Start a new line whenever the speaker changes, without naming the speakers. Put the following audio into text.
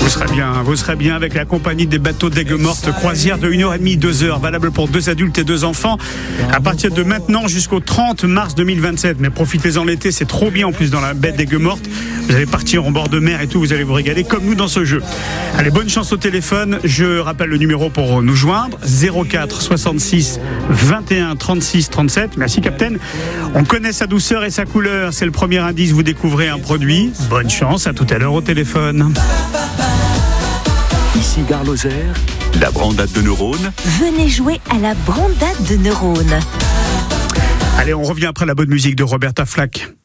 Vous serez bien avec la compagnie des bateaux d'Aigues-Mortes, croisière de 1h30, 2h, valable pour 2 adultes et 2 enfants, à partir de maintenant jusqu'au 30 mars 2027. Mais profitez-en l'été, c'est trop bien en plus dans la baie d'Aigues-Mortes. Vous allez partir en bord de mer et tout, vous allez vous régaler comme nous dans ce jeu. Allez, bonne chance au téléphone. Je rappelle le numéro pour nous joindre, 04 66 21 36 37. Merci Captain. On connaît sa douceur et sa couleur. C'est le premier indice, vous découvrez un produit. Bonne chance, à tout à l'heure au téléphone.
Ici Gare Lozère, la brandade de neurones.
Venez jouer à la brandade de neurones.
Allez, on revient après la bonne musique de Roberta Flack.